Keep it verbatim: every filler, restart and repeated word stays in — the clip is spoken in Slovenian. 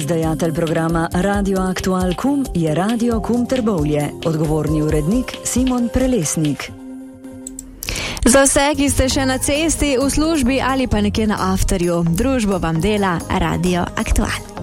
Izdajatelj programa Radio Aktual Kum je Radio Kum Trbovlje. Odgovorni urednik Simon Prelesnik. Za vse, ki ste še na cesti, v službi ali pa nekje na afterju, družbo vam dela Radio Aktual.